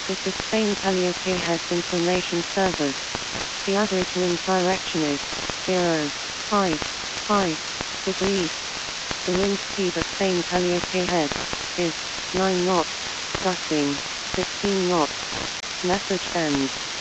This is Spain Calliope Heads Information Service. The average wind direction is 0.5 degrees. The wind speed at Spain Calliope Head is 9 knots, gusting 16 knots. Message ends.